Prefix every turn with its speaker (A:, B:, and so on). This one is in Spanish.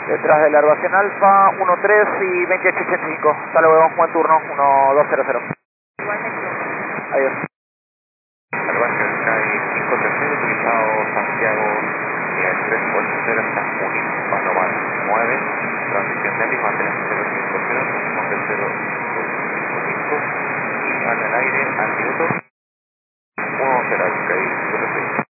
A: Detrás del Larvación Alfa, 13 y 2885. Hasta luego, buen turno, 1200. Adiós.
B: Larvación Sky 530, utilizado Santiago 380 hasta Múnich, Palomar 9, transición de API, mantenemos 050, subimos de 055 y anda al aire al minuto 10 Sky 06.